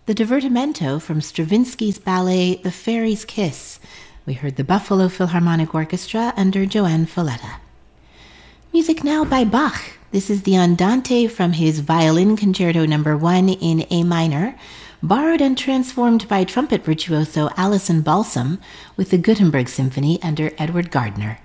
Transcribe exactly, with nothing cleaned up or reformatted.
the divertimento from Stravinsky's ballet The Fairy's Kiss. We heard the Buffalo Philharmonic Orchestra under Joanne Folletta. Music now by Bach. This is the Andante from his Violin Concerto number one in A minor, borrowed and transformed by trumpet virtuoso Alison Balsam with the Gutenberg Symphony under Edward Gardner.